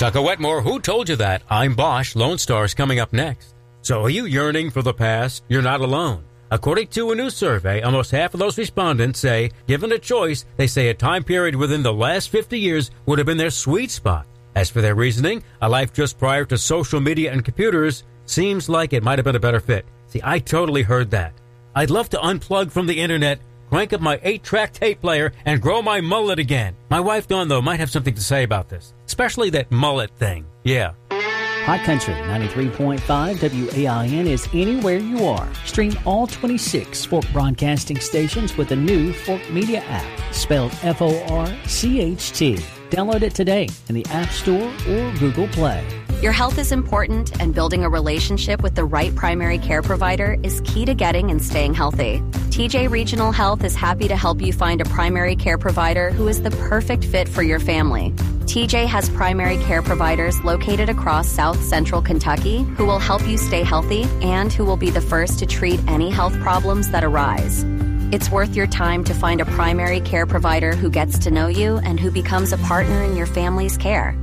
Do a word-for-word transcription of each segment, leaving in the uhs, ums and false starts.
Tucker Wetmore, who told you that? I'm Bosch. Lone Star is coming up next. So are you yearning for the past? You're not alone. According to a new survey, almost half of those respondents say, given a choice, they say a time period within the last fifty years would have been their sweet spot. As for their reasoning, a life just prior to social media and computers seems like it might have been a better fit. See, I totally heard that. I'd love to unplug from the internet, crank up my eight-track tape player, and grow my mullet again. My wife, Dawn, though, might have something to say about this, especially that mullet thing. Yeah. Hot Country ninety-three point five W A I N is anywhere you are. Stream all twenty-six Fork broadcasting stations with the new Fork Media app, spelled F O R C H T. Download it today in the App Store or Google Play. Your health is important, and building a relationship with the right primary care provider is key to getting and staying healthy. T J Regional Health is happy to help you find a primary care provider who is the perfect fit for your family. T J has primary care providers located across South Central Kentucky who will help you stay healthy and who will be the first to treat any health problems that arise. It's worth your time to find a primary care provider who gets to know you and who becomes a partner in your family's care.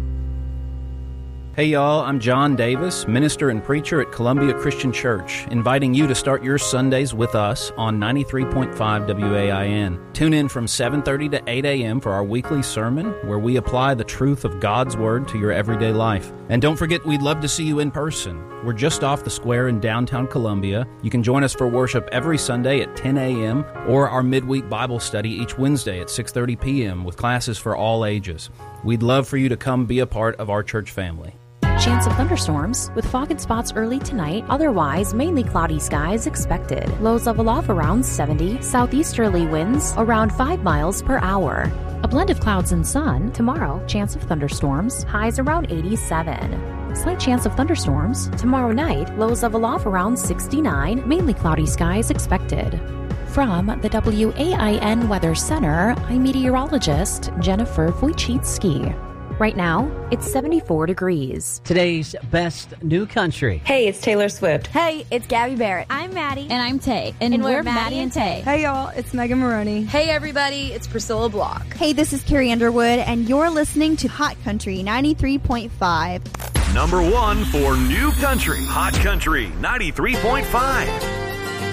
Hey y'all, I'm John Davis, minister and preacher at Columbia Christian Church, inviting you to start your Sundays with us on ninety-three point five W A I N. Tune in from seven thirty to eight a.m. for our weekly sermon, where we apply the truth of God's Word to your everyday life. And don't forget, we'd love to see you in person. We're just off the square in downtown Columbia. You can join us for worship every Sunday at ten a.m. or our midweek Bible study each Wednesday at six thirty p.m. with classes for all ages. We'd love for you to come be a part of our church family. Chance of thunderstorms with fog and spots early tonight. Otherwise, mainly cloudy skies expected. Lows level off around seventy. Southeasterly winds around five miles per hour. A blend of clouds and sun. Tomorrow, chance of thunderstorms. Highs around eighty-seven. Slight chance of thunderstorms. Tomorrow night, lows level off around sixty-nine. Mainly cloudy skies expected. From the W A I N Weather Center, I'm meteorologist Jennifer Wojcicki. Right now, it's seventy-four degrees. Today's best new country. Hey, it's Taylor Swift. Hey, it's Gabby Barrett. I'm Maddie. And I'm Tay. And, and we're, we're Maddie and Tay. Hey, y'all, it's Megan Maroney. Hey, everybody, it's Priscilla Block. Hey, this is Carrie Underwood, and you're listening to Hot Country ninety-three point five. Number one for new country. Hot Country ninety-three point five.